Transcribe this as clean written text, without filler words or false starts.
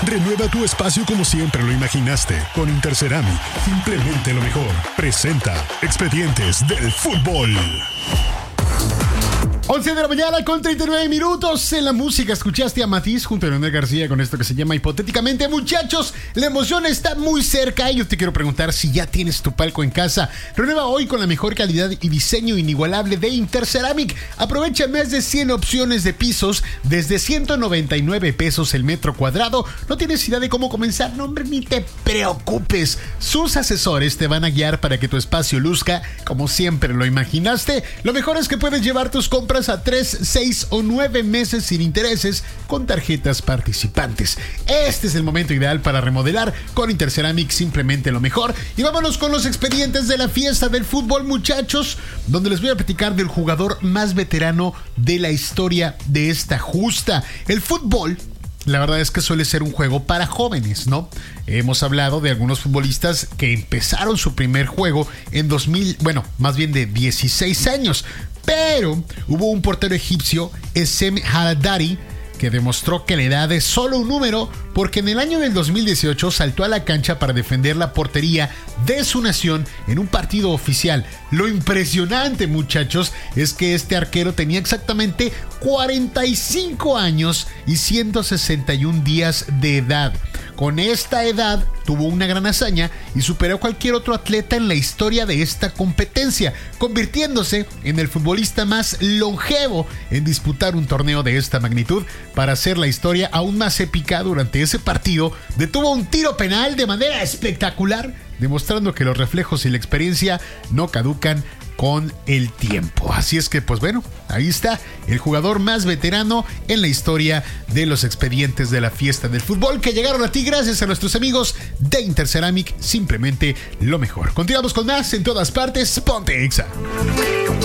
Renueva tu espacio como siempre lo imaginaste. Con Interceramic, simplemente lo mejor. Presenta Expedientes del Fútbol. 11 de la mañana con 39 minutos. En la música escuchaste a Matiz junto a Leonel García con esto que se llama Hipotéticamente. Muchachos, la emoción está muy cerca y yo te quiero preguntar si ya tienes tu palco en casa. Renueva hoy con la mejor calidad y diseño inigualable de Interceramic. Aprovecha más de 100 opciones de pisos desde 199 pesos el metro cuadrado. ¿No tienes idea de cómo comenzar? No, hombre, ni te preocupes. Sus asesores te van a guiar para que tu espacio luzca como siempre lo imaginaste. Lo mejor es que puedes llevar tus compras a 3, 6 o 9 meses sin intereses con tarjetas participantes. Este es el momento ideal para remodelar con Interceramic, simplemente lo mejor. Y vámonos con los expedientes de la fiesta del fútbol, muchachos, donde les voy a platicar del jugador más veterano de la historia de esta justa. El fútbol, la verdad es que suele ser un juego para jóvenes, ¿no? Hemos hablado de algunos futbolistas que empezaron su primer juego en 2000, bueno, más bien de 16 años. Pero hubo un portero egipcio, Essem Haddadi, que demostró que la edad es solo un número porque en el año del 2018 saltó a la cancha para defender la portería de su nación en un partido oficial. Lo impresionante, muchachos, es que este arquero tenía exactamente 45 años y 161 días de edad. Con esta edad tuvo una gran hazaña y superó a cualquier otro atleta en la historia de esta competencia, convirtiéndose en el futbolista más longevo en disputar un torneo de esta magnitud. Para hacer la historia aún más épica, durante ese partido detuvo un tiro penal de manera espectacular, demostrando que los reflejos y la experiencia no caducan con el tiempo. Así es que, pues bueno, ahí está el jugador más veterano en la historia de los expedientes de la fiesta del fútbol, que llegaron a ti gracias a nuestros amigos de Interceramic, simplemente lo mejor. Continuamos con más en todas partes. Ponte Exa.